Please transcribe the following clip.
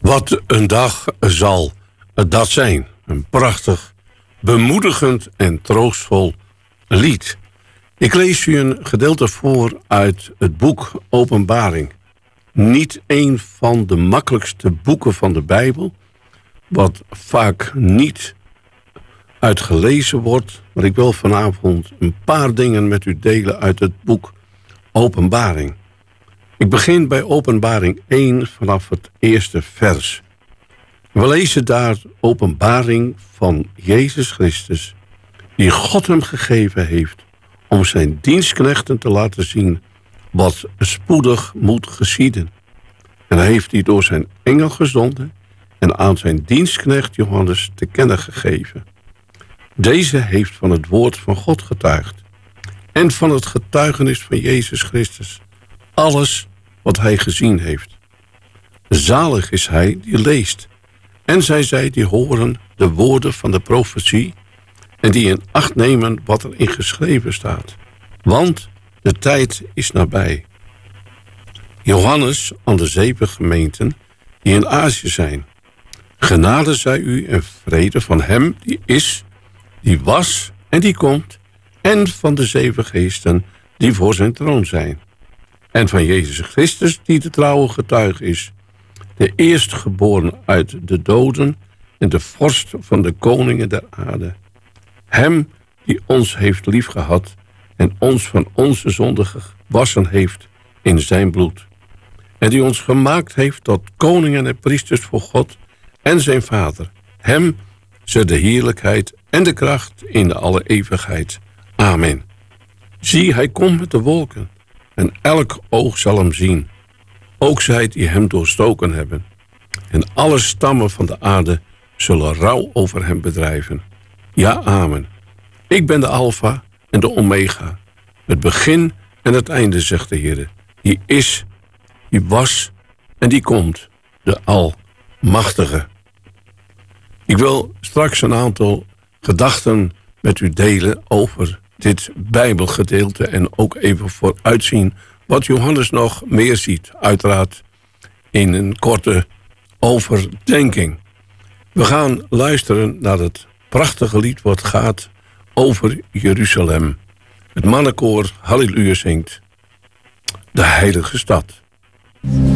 Wat een dag zal dat zijn. Een prachtig, bemoedigend en troostvol lied. Ik lees u een gedeelte voor uit het boek Openbaring. Niet een van de makkelijkste boeken van de Bijbel, wat vaak niet uitgelezen wordt. Maar ik wil vanavond een paar dingen met u delen uit het boek Openbaring. Ik begin bij Openbaring 1 vanaf het eerste vers. We lezen daar openbaring van Jezus Christus, die God hem gegeven heeft om zijn dienstknechten te laten zien wat spoedig moet geschieden. En hij heeft die door zijn engel gezonden en aan zijn dienstknecht Johannes te kennen gegeven. Deze heeft van het woord van God getuigd en van het getuigenis van Jezus Christus, alles wat hij gezien heeft. Zalig is hij die leest en zij die horen de woorden van de profetie en die in acht nemen wat er in geschreven staat. Want de tijd is nabij. Johannes aan de 7 gemeenten die in Azië zijn. Genade zij u en vrede van hem die is, die was en die komt, en van de 7 geesten die voor zijn troon zijn. En van Jezus Christus die de trouwe getuige is, de eerstgeboren uit de doden en de vorst van de koningen der aarde. Hem die ons heeft liefgehad en ons van onze zonden gewassen heeft in zijn bloed. En die ons gemaakt heeft tot koningen en priesters voor God en zijn Vader. Hem zij de heerlijkheid en de kracht in alle eeuwigheid. Amen. Zie, hij komt met de wolken en elk oog zal hem zien. Ook zij die hem doorstoken hebben. En alle stammen van de aarde zullen rouw over hem bedrijven. Ja, amen. Ik ben de Alpha en de Omega. Het begin en het einde, zegt de Heer. Die is, die was en die komt. De Almachtige. Ik wil straks een aantal gedachten met u delen over dit Bijbelgedeelte en ook even vooruitzien wat Johannes nog meer ziet. Uiteraard in een korte overdenking. We gaan luisteren naar het prachtige lied wat gaat over Jeruzalem. Het mannenkoor Halleluja zingt De Heilige Stad.